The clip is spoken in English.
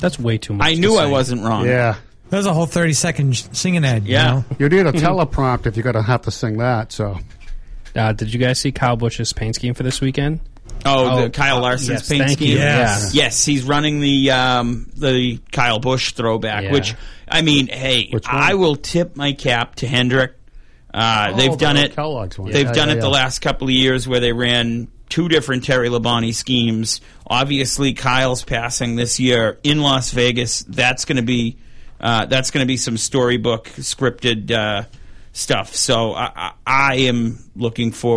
That's way too much. I knew I wasn't wrong. Yeah. That was a whole 30-second singing ad. Yeah. You know? You need a teleprompt if you're going to have to sing that. So, Did you guys see Kyle Busch's paint scheme for this weekend? Oh, the Kyle Larson's yes, paint thank scheme? you. Yes. Yes, he's running the Kyle Busch throwback, Yeah. which, I mean, hey, Which one? I will tip my cap to Hendrick. They've done the it. Kellogg's one. They've Yeah, done yeah, it the yeah. last couple of years where they ran 2 different Terry Labonte schemes. Obviously, Kyle's passing this year in Las Vegas. That's going to be some storybook scripted stuff. So I am looking forward